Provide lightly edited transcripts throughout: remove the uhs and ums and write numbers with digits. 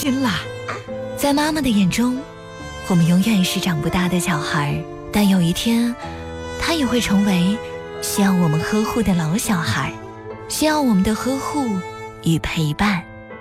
心啦。在妈妈的眼中，我们永远是长不大的小孩，但有一天她也会成为需要我们呵护的老小孩，需要我们的呵护与陪伴。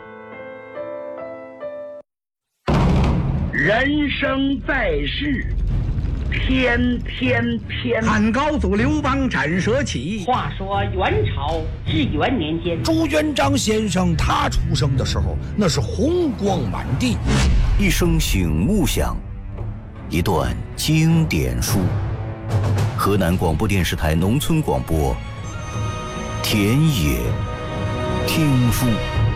人生在世，天天偏。 汉高祖刘邦斩蛇起。 话说元朝至元年间， 朱元璋先生他出生的时候，那是红光满地。 一声醒悟响，一段经典书。河南广播电视台农村广播，田野听书。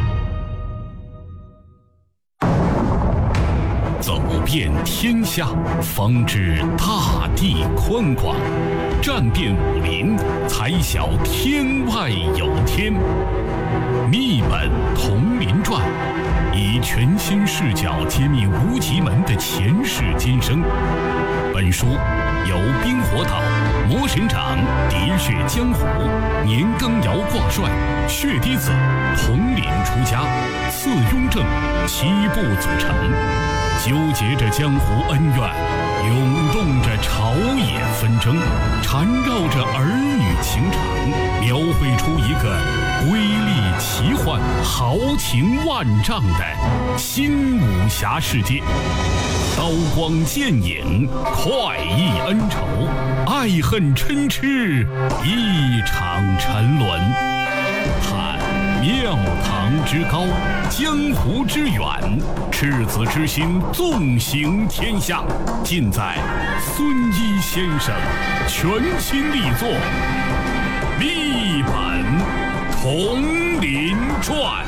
走遍天下，方知大地宽广；战遍武林，才晓天外有天。秘本同林传，以全新视角揭秘无极门的前世今生。本书由冰火岛、魔神掌、喋血江湖、年羹尧挂帅、血滴子、统领出家、四雍正7部组成，纠结着江湖恩怨，涌动着朝野纷争，缠绕着儿女情长，描绘出一个瑰丽奇幻、豪情万丈的新武侠世界。刀光剑影，快意恩仇，爱恨嗔痴，一场沉沦。探庙堂之高，江湖之远，赤子之心纵行天下，尽在孙一先生全新力作《秘本同林传》。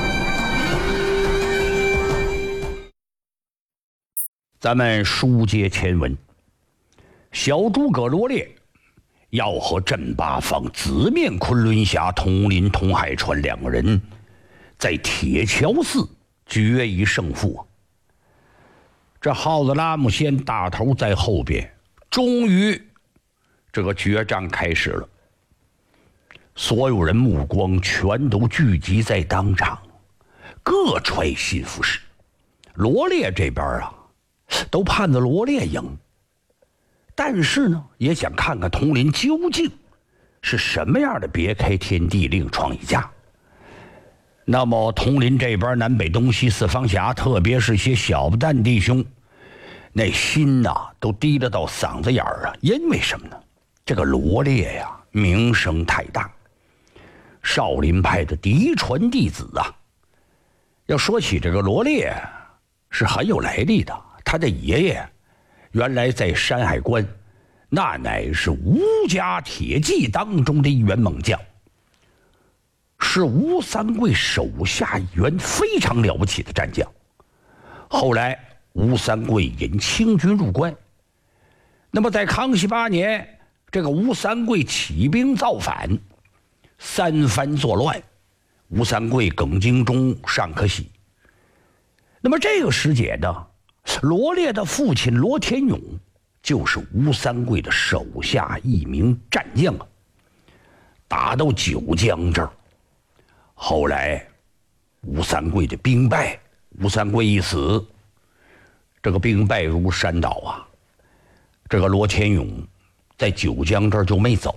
咱们书接前文，小诸葛罗烈要和镇八方紫面昆仑侠统领统海川两个人在铁桥寺决一胜负。这耗子拉木仙大头在后边，终于这个决战开始了。所有人目光全都聚集在当场，各揣心腹事。罗烈这边啊，都盼着罗烈赢，但是呢，也想看看佟林究竟是什么样的别开天地另创一家。那么佟林这边南北东西四方侠，特别是些小蛋弟兄，那心呐都低得到嗓子眼儿啊！因为什么呢？这个罗烈呀，名声太大，少林派的嫡传弟子啊。要说起这个罗烈，是很有来历的。他的爷爷原来在山海关，那乃是吴家铁骑当中的一员猛将，是吴三桂手下一员非常了不起的战将。后来吴三桂引清军入关，那么在康熙8年，这个吴三桂起兵造反，三藩作乱，吴三桂耿精忠尚可喜。那么这个时节呢，罗烈的父亲罗天勇就是吴三桂的手下一名战将啊。打到九江这儿，后来吴三桂的兵败，吴三桂一死，这个兵败如山倒啊。这个罗天勇在九江这儿就没走。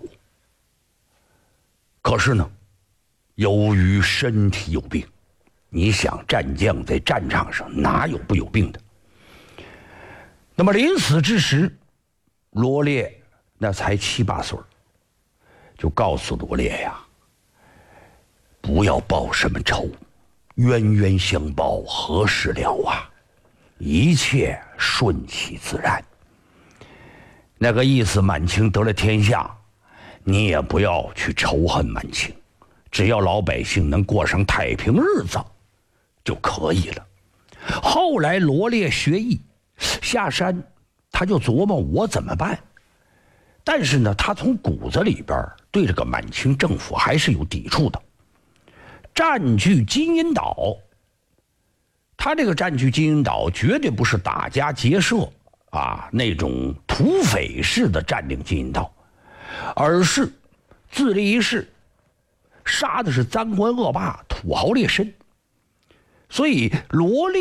可是呢，由于身体有病，你想战将在战场上哪有不有病的？那么临死之时，罗烈那才7、8岁，就告诉罗烈呀，不要报什么仇，冤冤相报何时了啊，一切顺其自然。那个意思，满清得了天下，你也不要去仇恨满清，只要老百姓能过上太平日子就可以了。后来罗烈学艺下山，他就琢磨我怎么办。但是呢，他从骨子里边对这个满清政府还是有抵触的。占据金银岛，他这个占据金银岛绝对不是打家劫舍啊那种土匪式的占领金银岛，而是自立一世，杀的是赃官恶霸、土豪劣绅。所以罗烈